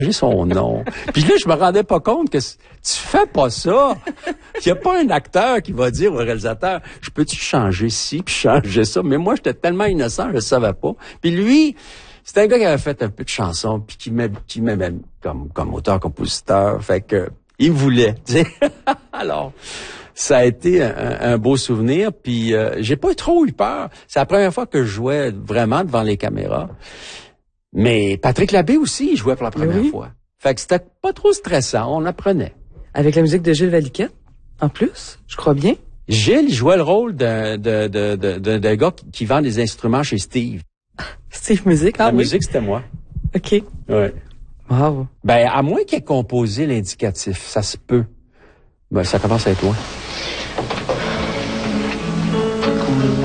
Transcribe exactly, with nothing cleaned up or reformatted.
J'ai son nom. Puis là, je me rendais pas compte que tu fais pas ça. Il y a pas un acteur qui va dire au réalisateur, je peux-tu changer ci, puis changer ça. Mais moi, j'étais tellement innocent, je le savais pas. Puis lui, c'était un gars qui avait fait un peu de chansons, puis qui m'aimait, qui m'aimait comme, comme auteur-compositeur. Fait que, il voulait, tu sais. Alors, ça a été un, un beau souvenir, puis euh, j'ai pas trop eu peur. C'est la première fois que je jouais vraiment devant les caméras. Mais Patrick Labbé aussi, il jouait pour la première oui. fois. Fait que c'était pas trop stressant, on apprenait. Avec la musique de Gilles Valiquette, en plus, je crois bien. Gilles, il jouait le rôle d'un, de, de, de, de, d'un gars qui, qui vend des instruments chez Steve. Steve Music, ah La oui. musique, c'était moi. OK. Ouais. Wow. Ben, à moins qu'il ait composé l'indicatif, ça se peut. Ben, ça commence à être loin.